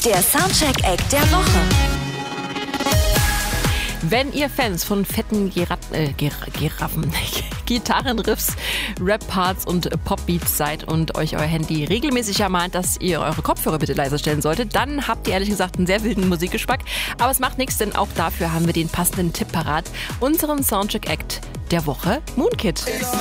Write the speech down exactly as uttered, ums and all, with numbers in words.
Der Soundcheck-Act der Woche. Wenn ihr Fans von fetten Gerat äh, Ger Giraffen, Gitarrenriffs, Rap-Parts und Popbeats seid und euch euer Handy regelmäßig ermahnt, dass ihr eure Kopfhörer bitte leiser stellen solltet, dann habt ihr ehrlich gesagt einen sehr wilden Musikgeschmack. Aber es macht nichts, denn auch dafür haben wir den passenden Tipp parat. Unseren Soundcheck-Act der Woche, Moonkid.